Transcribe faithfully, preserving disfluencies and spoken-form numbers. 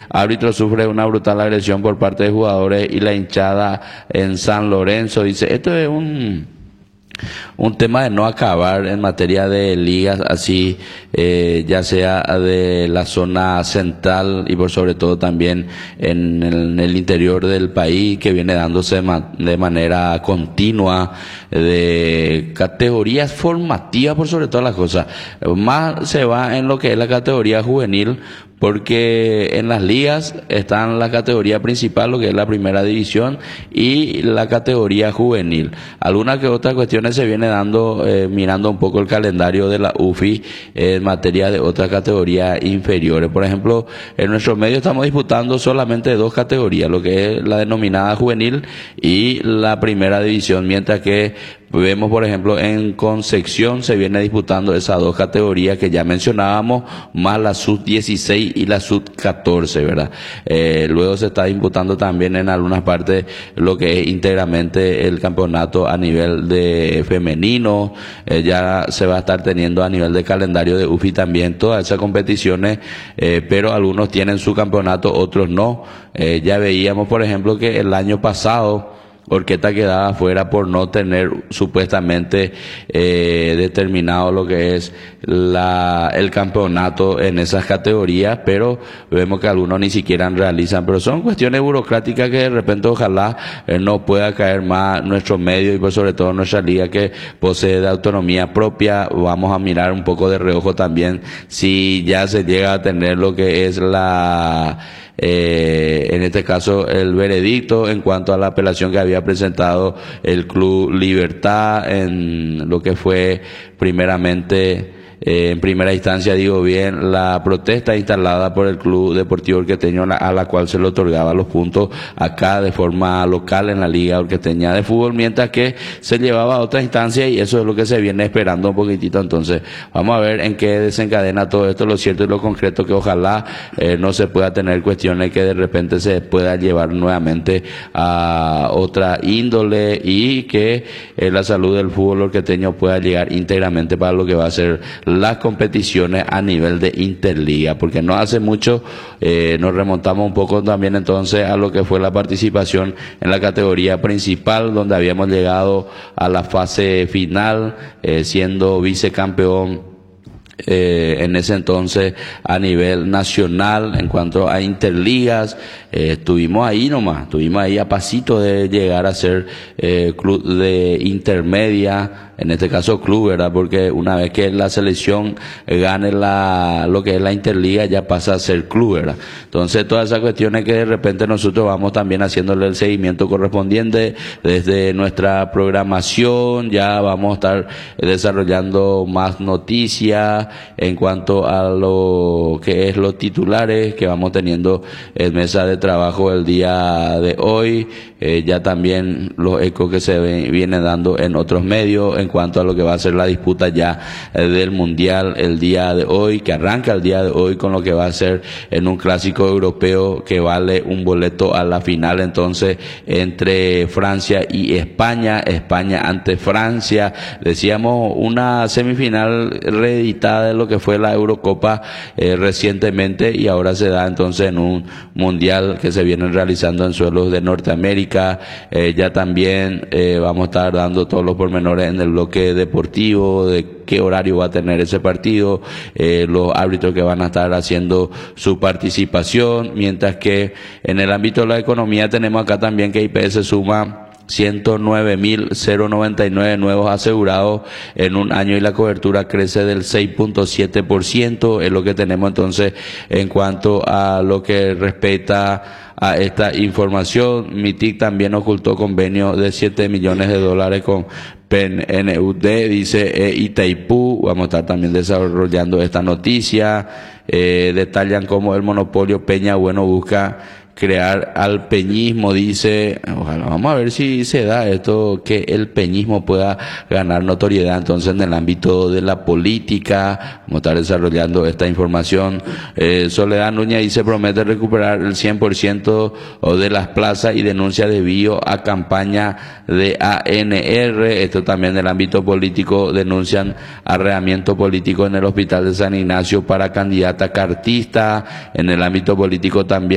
árbitro sufre una brutal agresión por parte de jugadores y la hinchada en San Lorenzo. Dice, esto es un... un tema de no acabar en materia de ligas así, eh, ya sea de la zona central y por sobre todo también en el, en el interior del país, que viene dándose ma de manera continua, de categorías formativas por sobre todas las cosas. Más se va en lo que es la categoría juvenil, porque en las ligas están la categoría principal, lo que es la primera división, y la categoría juvenil. Algunas que otras cuestiones se viene dando, eh, mirando un poco el calendario de la U F I eh, en materia de otras categorías inferiores. Por ejemplo, en nuestro medio estamos disputando solamente dos categorías, lo que es la denominada juvenil y la primera división, mientras que vemos, por ejemplo, en Concepción se viene disputando esas dos categorías que ya mencionábamos, más la sub dieciséis y la sub catorce, ¿verdad? Eh, luego se está disputando también en algunas partes lo que es íntegramente el campeonato a nivel de femenino, eh, ya se va a estar teniendo a nivel de calendario de U F I también todas esas competiciones, eh, pero algunos tienen su campeonato, otros no. Eh, ya veíamos, por ejemplo, que el año pasado Orquesta quedaba fuera por no tener supuestamente eh, determinado lo que es la, el campeonato en esas categorías, pero vemos que algunos ni siquiera realizan. Pero son cuestiones burocráticas que de repente ojalá eh, no pueda caer más nuestro medio y por sobre todo nuestra liga, que posee de autonomía propia. Vamos a mirar un poco de reojo también si ya se llega a tener lo que es la... Eh, en este caso el veredicto en cuanto a la apelación que había presentado el Club Libertad en lo que fue primeramente eh, en primera instancia, digo bien, la protesta instalada por el Club Deportivo Orquesteño, a la cual se le otorgaba los puntos acá de forma local en la Liga Orquesteña de Fútbol, mientras que se llevaba a otra instancia, y eso es lo que se viene esperando un poquitito. Entonces vamos a ver en qué desencadena todo esto. Lo cierto y lo concreto que ojalá eh, no se pueda tener cuestiones que de repente se pueda llevar nuevamente a otra índole, y que eh, la salud del fútbol orquesteño pueda llegar íntegramente para lo que va a ser las competiciones a nivel de Interliga, porque no hace mucho eh, nos remontamos un poco también entonces a lo que fue la participación en la categoría principal, donde habíamos llegado a la fase final eh, siendo vicecampeón Eh, en ese entonces a nivel nacional. En cuanto a interligas, eh, estuvimos ahí nomás, estuvimos ahí a pasito de llegar a ser eh, club de intermedia, en este caso club, ¿verdad? Porque una vez que la selección gane la, lo que es la interliga, ya pasa a ser club, ¿verdad? Entonces todas esas cuestiones que de repente nosotros vamos también haciéndole el seguimiento correspondiente desde nuestra programación, ya vamos a estar desarrollando más noticias en cuanto a lo que es los titulares que vamos teniendo en mesa de trabajo el día de hoy, eh, ya también los ecos que se ven, vienen dando en otros medios en cuanto a lo que va a ser la disputa ya eh, del Mundial el día de hoy, que arranca el día de hoy con lo que va a ser en un clásico europeo que vale un boleto a la final entonces entre Francia y España, España ante Francia. Decíamos una semifinal reeditada de lo que fue la Eurocopa eh, recientemente, y ahora se da entonces en un mundial que se viene realizando en suelos de Norteamérica. Eh, ya también eh, vamos a estar dando todos los pormenores en el bloque deportivo de qué horario va a tener ese partido, eh, los árbitros que van a estar haciendo su participación, mientras que en el ámbito de la economía tenemos acá también que I P S suma ciento nueve mil noventa y nueve nuevos asegurados en un año, y la cobertura crece del seis punto siete por ciento, es lo que tenemos entonces en cuanto a lo que respecta a esta información. MITIC también ocultó convenio de siete millones de dólares con P N U D, dice eh, Itaipú. Vamos a estar también desarrollando esta noticia. Eh, detallan cómo el monopolio Peña Bueno busca crear al peñismo, dice. Ojalá, vamos a ver si se da esto, que el peñismo pueda ganar notoriedad entonces en el ámbito de la política. Vamos a estar desarrollando esta información. eh, Soledad Núñez dice promete recuperar el cien por ciento de las plazas y denuncia desvío a campaña de A N R. Esto también en el ámbito político, denuncian arreamiento político en el hospital de San Ignacio para candidata cartista. En el ámbito político también